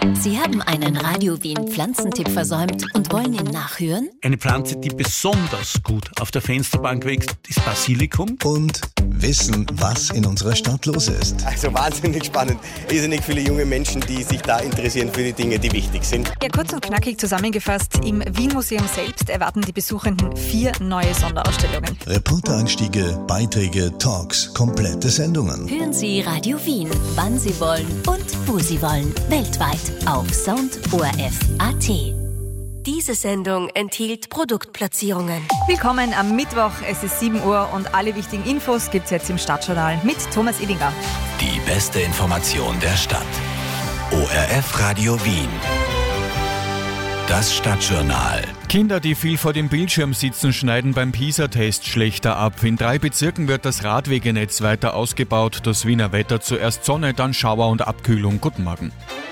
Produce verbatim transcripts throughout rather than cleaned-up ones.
Sie haben einen Radio Wien Pflanzentipp versäumt und wollen ihn nachhören? Eine Pflanze, die besonders gut auf der Fensterbank wächst, ist Basilikum. Und wissen, was in unserer Stadt los ist. Also wahnsinnig spannend. Irrsinnig viele junge Menschen, die sich da interessieren für die Dinge, die wichtig sind. Ja, kurz und knackig zusammengefasst, im Wien-Museum selbst erwarten die Besuchenden vier neue Sonderausstellungen. Reportereinstiege, Beiträge, Talks, komplette Sendungen. Hören Sie Radio Wien, wann Sie wollen und wo Sie wollen. Weltweit auf Sound O R F Punkt A T. Diese Sendung enthielt Produktplatzierungen. Willkommen am Mittwoch, es ist sieben Uhr und alle wichtigen Infos gibt's jetzt im Stadtjournal mit Thomas Illinger. Die beste Information der Stadt. O R F Radio Wien. Das Stadtjournal. Kinder, die viel vor dem Bildschirm sitzen, schneiden beim PISA-Test schlechter ab. In drei Bezirken wird das Radwegenetz weiter ausgebaut. Das Wiener Wetter: zuerst Sonne, dann Schauer und Abkühlung. Guten Morgen.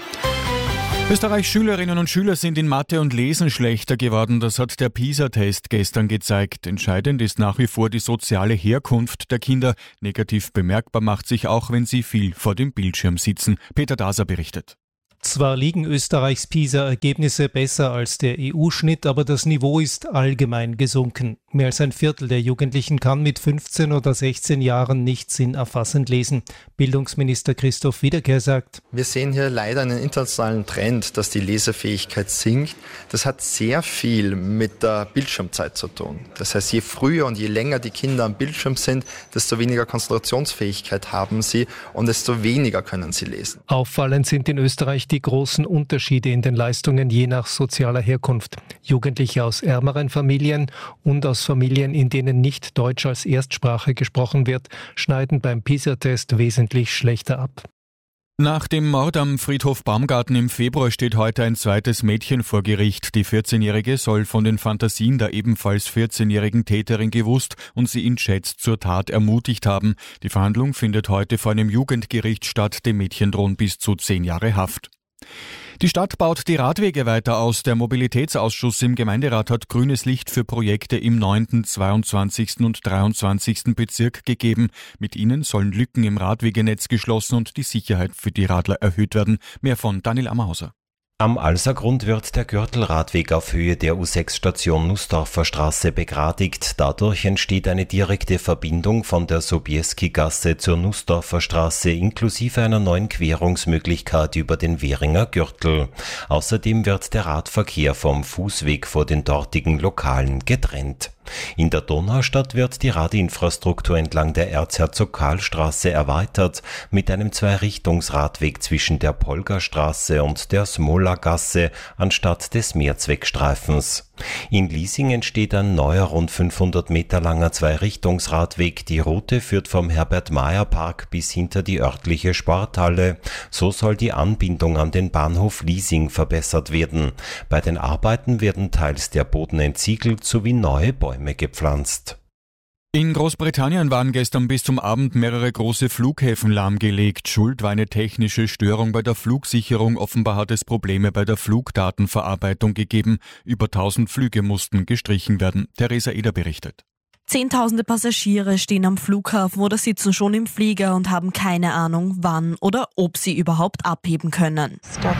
Österreichs Schülerinnen und Schüler sind in Mathe und Lesen schlechter geworden. Das hat der PISA-Test gestern gezeigt. Entscheidend ist nach wie vor die soziale Herkunft der Kinder. Negativ bemerkbar macht sich auch, wenn sie viel vor dem Bildschirm sitzen. Peter Daser berichtet. Zwar liegen Österreichs PISA-Ergebnisse besser als der E U-Schnitt, aber das Niveau ist allgemein gesunken. Mehr als ein Viertel der Jugendlichen kann mit fünfzehn oder sechzehn Jahren nicht sinnerfassend lesen. Bildungsminister Christoph Wiederkehr sagt: Wir sehen hier leider einen internationalen Trend, dass die Lesefähigkeit sinkt. Das hat sehr viel mit der Bildschirmzeit zu tun. Das heißt, je früher und je länger die Kinder am Bildschirm sind, desto weniger Konzentrationsfähigkeit haben sie und desto weniger können sie lesen. Auffallend sind in Österreich die großen Unterschiede in den Leistungen je nach sozialer Herkunft. Jugendliche aus ärmeren Familien und aus Familien, in denen nicht Deutsch als Erstsprache gesprochen wird, schneiden beim PISA-Test wesentlich schlechter ab. Nach dem Mord am Friedhof Baumgarten im Februar steht heute ein zweites Mädchen vor Gericht. Die vierzehnjährige soll von den Fantasien der ebenfalls vierzehnjährigen Täterin gewusst und sie in Chats zur Tat ermutigt haben. Die Verhandlung findet heute vor einem Jugendgericht statt. Dem Mädchen drohen bis zu zehn Jahre Haft. Die Stadt baut die Radwege weiter aus. Der Mobilitätsausschuss im Gemeinderat hat grünes Licht für Projekte im neunten, zweiundzwanzigsten und dreiundzwanzigsten Bezirk gegeben. Mit ihnen sollen Lücken im Radwegenetz geschlossen und die Sicherheit für die Radler erhöht werden. Mehr von Daniel Ammerhauser. Am Alsergrund wird der Gürtelradweg auf Höhe der U sechs Station Nussdorfer Straße begradigt. Dadurch entsteht eine direkte Verbindung von der Sobieski-Gasse zur Nussdorfer Straße inklusive einer neuen Querungsmöglichkeit über den Währinger Gürtel. Außerdem wird der Radverkehr vom Fußweg vor den dortigen Lokalen getrennt. In der Donaustadt wird die Radinfrastruktur entlang der Erzherzog-Karl-Straße erweitert mit einem Zwei-Richtungsradweg zwischen der Polgerstraße und der Smolagasse anstatt des Mehrzweckstreifens. In Liesing entsteht ein neuer, rund fünfhundert Meter langer Zwei-Richtungsradweg. Die Route führt vom Herbert-Mayer-Park bis hinter die örtliche Sporthalle. So soll die Anbindung an den Bahnhof Liesing verbessert werden. Bei den Arbeiten werden teils der Boden entsiegelt sowie neue Bäume gepflanzt. In Großbritannien waren gestern bis zum Abend mehrere große Flughäfen lahmgelegt. Schuld war eine technische Störung bei der Flugsicherung. Offenbar hat es Probleme bei der Flugdatenverarbeitung gegeben. Über tausend Flüge mussten gestrichen werden. Theresa Eder berichtet. Zehntausende Passagiere stehen am Flughafen oder sitzen schon im Flieger und haben keine Ahnung, wann oder ob sie überhaupt abheben können.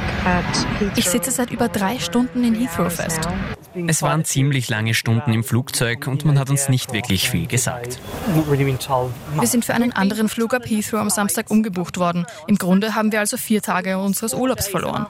Ich sitze seit über drei Stunden in Heathrow fest. Es waren ziemlich lange Stunden im Flugzeug und man hat uns nicht wirklich viel gesagt. Wir sind für einen anderen Flug ab Heathrow am Samstag umgebucht worden. Im Grunde haben wir also vier Tage unseres Urlaubs verloren.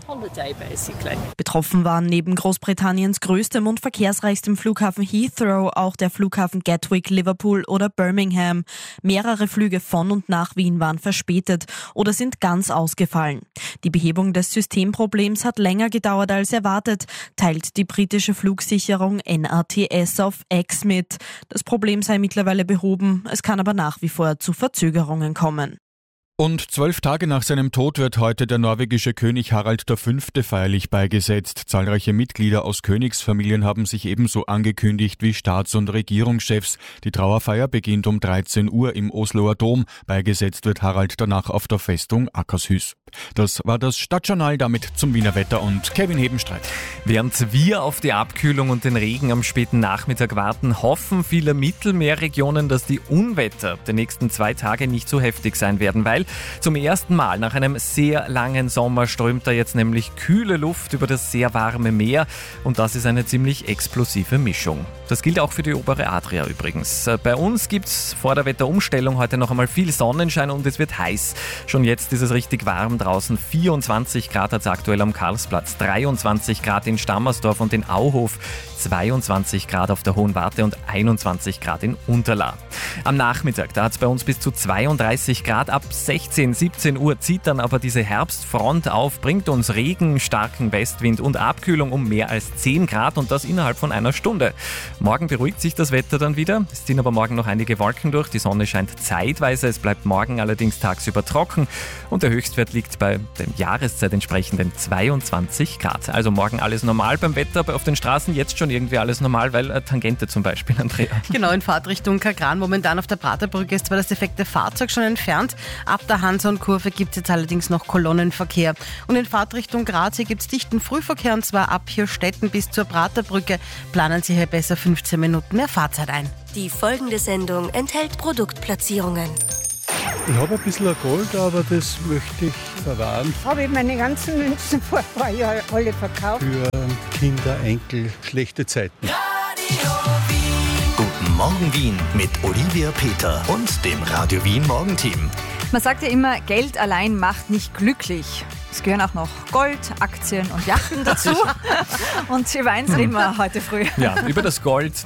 Betroffen waren neben Großbritanniens größtem und verkehrsreichstem Flughafen Heathrow auch der Flughafen Gatwick, Liverpool oder Birmingham. Mehrere Flüge von und nach Wien waren verspätet oder sind ganz ausgefallen. Die Behebung des Systemproblems hat länger gedauert als erwartet, teilt die britische Flugsicherung N A T S auf X mit. Das Problem sei mittlerweile behoben, es kann aber nach wie vor zu Verzögerungen kommen. Und zwölf Tage nach seinem Tod wird heute der norwegische König Harald der Fünfte feierlich beigesetzt. Zahlreiche Mitglieder aus Königsfamilien haben sich ebenso angekündigt wie Staats- und Regierungschefs. Die Trauerfeier beginnt um dreizehn Uhr im Osloer Dom. Beigesetzt wird Harald danach auf der Festung Akershus. Das war das Stadtjournal, damit zum Wiener Wetter und Kevin Hebenstreit. Während wir auf die Abkühlung und den Regen am späten Nachmittag warten, hoffen viele Mittelmeerregionen, dass die Unwetter der nächsten zwei Tage nicht so heftig sein werden, weil Zum ersten Mal nach einem sehr langen Sommer strömt da jetzt nämlich kühle Luft über das sehr warme Meer und das ist eine ziemlich explosive Mischung. Das gilt auch für die obere Adria übrigens. Bei uns gibt es vor der Wetterumstellung heute noch einmal viel Sonnenschein und es wird heiß. Schon jetzt ist es richtig warm draußen. vierundzwanzig Grad hat es aktuell am Karlsplatz, dreiundzwanzig Grad in Stammersdorf und in Auhof, zweiundzwanzig Grad auf der Hohen Warte und einundzwanzig Grad in Unterla. Am Nachmittag, da hat es bei uns bis zu zweiunddreißig Grad. Ab sechzehn, siebzehn Uhr zieht dann aber diese Herbstfront auf, bringt uns Regen, starken Westwind und Abkühlung um mehr als zehn Grad und das innerhalb von einer Stunde. Morgen beruhigt sich das Wetter dann wieder. Es ziehen aber morgen noch einige Wolken durch. Die Sonne scheint zeitweise. Es bleibt morgen allerdings tagsüber trocken und der Höchstwert liegt bei dem Jahreszeit entsprechenden zweiundzwanzig Grad. Also morgen alles normal beim Wetter, aber auf den Straßen jetzt schon irgendwie alles normal, weil äh, Tangente zum Beispiel, Andrea. Genau, in Fahrtrichtung Kagran. Momentan auf der Praterbrücke ist zwar das defekte Fahrzeug schon entfernt. Ab der Hanson-Kurve gibt es jetzt allerdings noch Kolonnenverkehr. Und in Fahrtrichtung Graz, hier gibt es dichten Frühverkehr und zwar ab Hirstetten bis zur Praterbrücke. Planen Sie hier besser fünfzehn Minuten mehr Fahrzeit ein. Die folgende Sendung enthält Produktplatzierungen. Ich habe ein bisschen Gold, aber das möchte ich verwahren. Habe ich meine ganzen Münzen vor ein paar Jahren alle verkauft. Für Kinder, Enkel, schlechte Zeiten. Guten Morgen Wien mit Olivia Peter und dem Radio Wien Morgenteam. Man sagt ja immer, Geld allein macht nicht glücklich. Es gehören auch noch Gold, Aktien und Yachten dazu. Und über eins reden wir heute früh. Ja, über das Gold